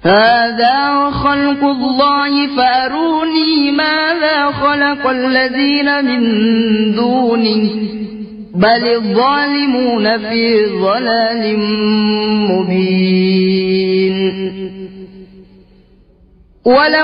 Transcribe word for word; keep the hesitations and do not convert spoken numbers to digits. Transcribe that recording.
هذا خلق الله فأروني ماذا خلق الذين من دونه بل الظالمون في ضلال مبين.